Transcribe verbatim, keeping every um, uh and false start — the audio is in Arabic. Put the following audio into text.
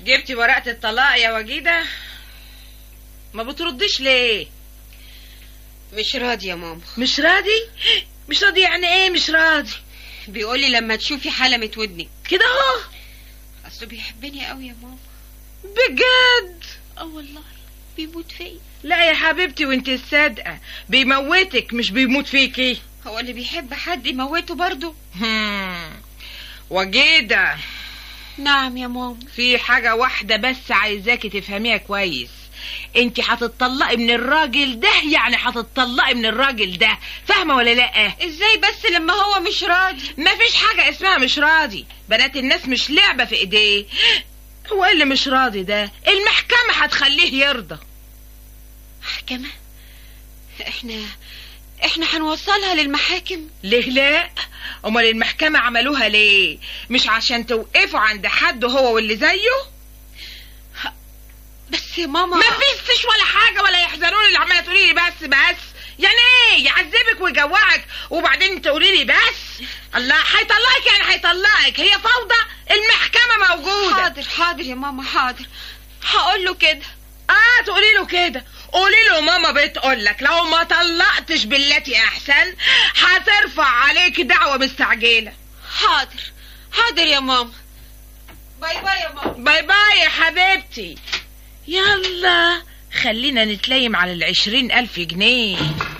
جبتي ورقة الطلاق يا وجيدة؟ ما بترديش ليه؟ مش راضي يا ماما. مش راضي؟ مش راضي يعني ايه مش راضي؟ بيقولي لما تشوفي حلمة ودنك كده اهو. اصله بيحبني قوي يا ماما. بجد؟ اه والله بيموت فيا. لا يا حبيبتي وانت الصادقة، بيموتك مش بيموت فيكي. هو اللي بيحب حد يموته برضو؟ هم. وجيدة. نعم يا ماما. في حاجة واحدة بس عايزاكي تفهميها كويس. انت هتتطلقي من الراجل ده، يعني هتتطلقي من الراجل ده، فاهمة ولا لا؟ ازاي بس لما هو مش راضي؟ مفيش حاجة اسمها مش راضي، بنات الناس مش لعبة في ايديه. هو اللي مش راضي ده المحكمة هتخليه يرضى. محكمة؟ احنا احنا هنوصلها للمحاكم؟ ليه لا؟ امال المحكمة عملوها ليه؟ مش عشان توقفوا عند حد هو واللي زيه؟ بس يا ماما ما فيش ولا حاجة ولا يحزنوني اللي عمالة تقولي لي بس بس. يعني ايه يعذبك ويجوعك وبعدين تقولي لي بس؟ الله هيطلقك يعني هيطلقك، هي فوضى. المحكمة موجودة. حاضر حاضر يا ماما حاضر، هقول له كده. اه تقولي له كده، قولي له ماما بتقول لك لو ما طلقتش بالتي احسن هترفع عليك دعوة مستعجلة. حاضر حاضر يا ماما. باي باي يا ماما. باي باي يا حبيبتي. يلا خلينا نتلايم على العشرين ألف جنيه.